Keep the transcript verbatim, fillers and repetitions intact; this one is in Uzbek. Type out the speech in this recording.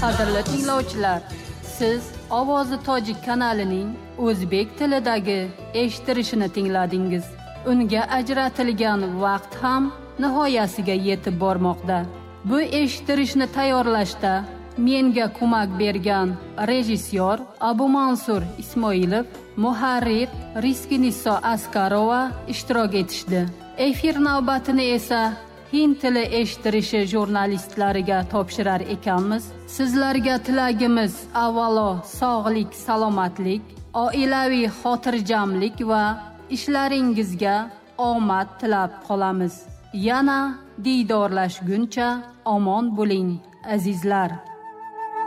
Qadrli tinglovchilar, siz Ovozi Tojik kanalining o'zbek tilidagi eshittirishini tingladingiz. Unga ajratilgan vaqt ham nihoyasiga yetib bormoqda. Bu eshittirishni tayyorlashda menga ko'mak bergan rejissyor Abu Mansur Ismoilov, muharrir Rizkiniso Askarova ishtirok etishdi. Efir navbatini esa Hind tili eshittirishi jurnalistlariga topshirar ekanmiz. Sizlarga tilagimiz avvalo sog'lik, salomatlik, oilaviy xotirjamlik va ishlaringizga omad tilab qolamiz. Yana diydorlashguncha omon bo'ling, azizlar.